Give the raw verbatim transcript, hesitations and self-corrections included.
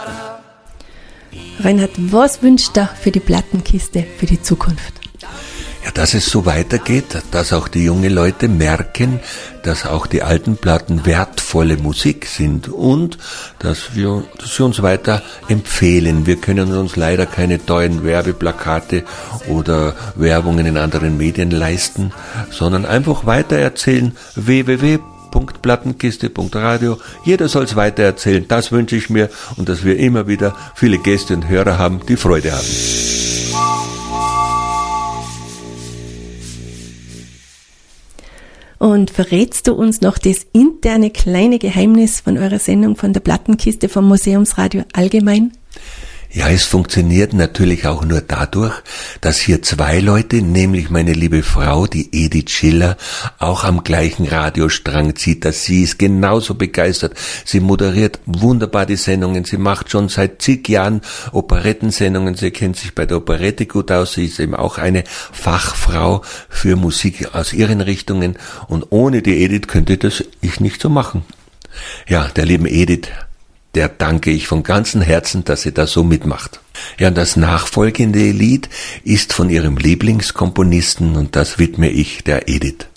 Reinhard, was wünscht er für die Plattenkiste für die Zukunft? Ja, dass es so weitergeht, dass auch die jungen Leute merken, dass auch die alten Platten wertvolle Musik sind und dass wir dass sie uns weiter empfehlen. Wir können uns leider keine teuren Werbeplakate oder Werbungen in anderen Medien leisten, sondern einfach weitererzählen. w w w punkt plattenkiste punkt radio. Jeder soll es weitererzählen, das wünsche ich mir, und dass wir immer wieder viele Gäste und Hörer haben, die Freude haben. Und verrätst du uns noch das interne kleine Geheimnis von eurer Sendung von der Plattenkiste vom Museumsradio allgemein? Ja, es funktioniert natürlich auch nur dadurch, dass hier zwei Leute, nämlich meine liebe Frau, die Edith Schiller, auch am gleichen Radiostrang zieht, dass sie ist genauso begeistert. Sie moderiert wunderbar die Sendungen, sie macht schon seit zig Jahren Operettensendungen, sie kennt sich bei der Operette gut aus, sie ist eben auch eine Fachfrau für Musik aus ihren Richtungen, und ohne die Edith könnte das ich nicht so machen. Ja, der lieben Edith, der danke ich von ganzem Herzen, dass sie da so mitmacht. Ja, und das nachfolgende Lied ist von ihrem Lieblingskomponisten, und das widme ich der Edith.